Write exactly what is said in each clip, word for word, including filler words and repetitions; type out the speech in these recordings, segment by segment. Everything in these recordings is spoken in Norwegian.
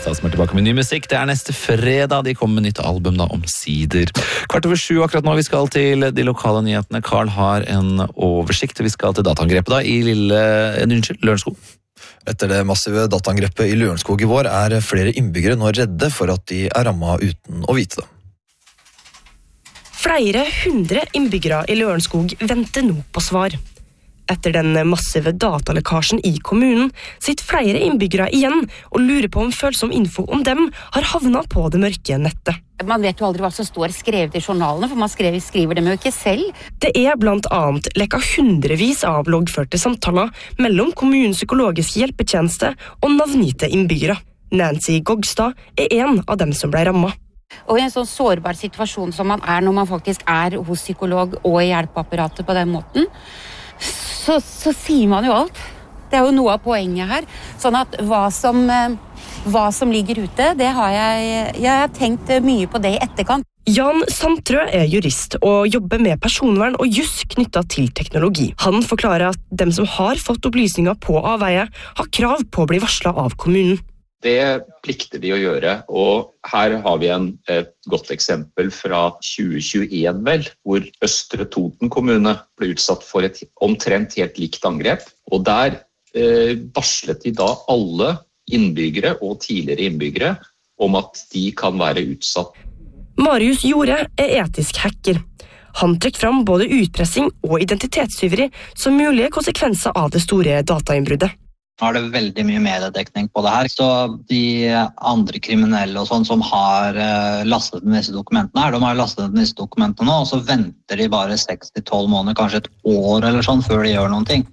Listad som er tilbake med ny musikk. Det er neste fredag. De kommer med nytt album da, omsider. Kvart over sju akkurat nå. Vi skal til de lokale nyhetene. Carl har en oversikt. Vi skal til dataangrepet da, i lille, unnskyld, Lørenskog. Etter det massive dataangrepet i Lørenskog i vår er flere innbyggere nå redde for at de er rammet uten å vite det. Flere hundre innbyggere i Lørenskog venter nå på svar. Etter den massive datalekkasjen i kommunen sitter flere innbyggere igjen og lurer på om følsom info om dem har havnet på det mørke nettet. Man vet jo aldri hva som står skrevet i journalene, for man skriver, skriver dem jo ikke selv. Det er blant annet lekket hundrevis av loggførte samtaler mellom kommunens psykologiske hjelpetjeneste og navngitte innbyggere. Nancy Gogstad er en av dem som ble rammet. Og i en sånn sårbar situasjon som man er når man faktisk er hos psykolog og i hjelpeapparatet på den måten, Så, så sier man jo alt. Det er jo noe av poenget her. Sånn at hva som, hva som ligger ute, det har jeg, jeg har tenkt mye på det i etterkant. Jan Sandtrø er jurist og jobber med personvern og juss knyttet til teknologi. Han forklarer at dem som har fått opplysninger på avveie, har krav på å bli varslet av kommunen. Det plikter de å gjøre, og her har vi en, et godt eksempel fra tjue tjueen vel, hvor Østre Toten kommune ble utsatt for et omtrent helt likt angrep, og der eh, varslet de da alle innbyggere og tidligere innbyggere om at de kan være utsatt. Marius Jorde er etisk hacker. Han trekker fram både utpressing og identitetstyveri som mulige konsekvenser av det store datainnbruddet. Nå er det veldig mye mediedekning på det her, så de andre kriminelle og sånn som har lastet ned disse dokumentene her, de har lastet ned disse dokumentene nå, og så venter de bare seks til tolv måneder, kanskje et år eller sånn, før de gjør noen ting.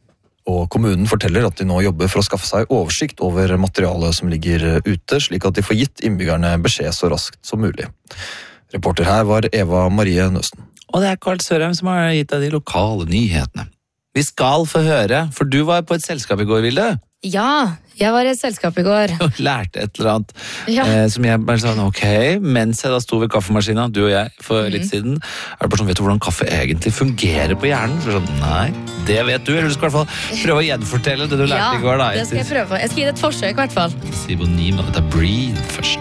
Og kommunen forteller at de nå jobber for å skaffe seg oversikt over materialet som ligger ute, slik at de får gitt innbyggerne beskjed så raskt som mulig. Reporter her var Eva Marie Nøsten. Og det er Carl Sørheim som har gitt deg de lokale nyhetene. Vi skal få høre, for du var på et selskap i går, Vilde. Ja, jeg var i et selskap i går. Og lærte et eller annet, Ja. eh, som jeg bare sa, ok, mens jeg da sto ved kaffemaskinen, du og jeg, for Mhm. litt siden, er det bare sånn, vet du hvordan kaffe egentlig fungerer på hjernen? Så sånn, nei, det vet du, eller du skal i hvert fall prøve å gjenfortelle det du lærte Ja, i går da. det skal jeg prøve på. Jeg skal gi det et forsøk i hvert fall. Sibonim, og dette er Breathe først.